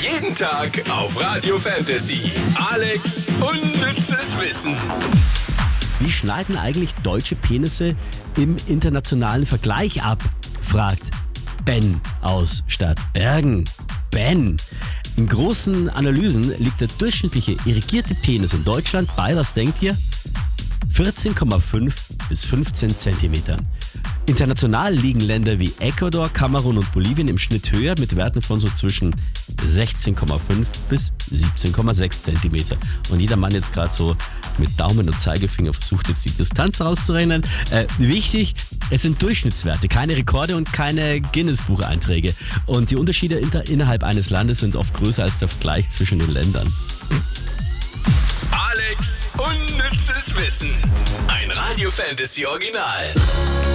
Jeden Tag auf Radio Fantasy. Alex unnützes Wissen. Wie schneiden eigentlich deutsche Penisse im internationalen Vergleich ab? Fragt Ben aus Stadtbergen. Ben, in großen Analysen liegt der durchschnittliche irrigierte Penis in Deutschland bei, was denkt ihr? 14,5 bis 15 Zentimetern. International liegen Länder wie Ecuador, Kamerun und Bolivien im Schnitt höher mit Werten von so zwischen 16,5 bis 17,6 Zentimeter. Und jeder Mann jetzt gerade so mit Daumen und Zeigefinger versucht jetzt die Distanz rauszurechnen. Wichtig, es sind Durchschnittswerte, keine Rekorde und keine Guinness-Bucheinträge. Und die Unterschiede innerhalb eines Landes sind oft größer als der Vergleich zwischen den Ländern. Alex unnützes Wissen. Ein Radio Fantasy Original.